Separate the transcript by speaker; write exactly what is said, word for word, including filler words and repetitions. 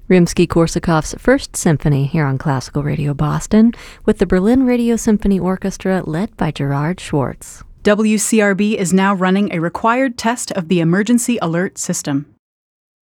Speaker 1: Rimsky-Korsakov's First Symphony here on Classical Radio Boston with the Berlin Radio Symphony Orchestra led by Gerard Schwartz.
Speaker 2: W C R B is now running a required test of the emergency alert system.